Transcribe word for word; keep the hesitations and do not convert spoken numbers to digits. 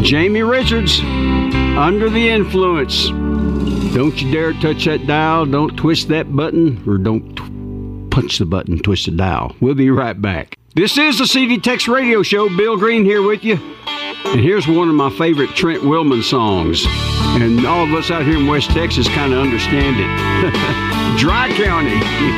Jamie Richards, Under the Influence. Don't you dare touch that dial. Don't twist that button, or don't t- punch the button, twist the dial. We'll be right back. This is the C D Tex Radio Show. Bill Green here with you. And here's one of my favorite Trent Willman songs. And all of us out here in West Texas kind of understand it. Dry County.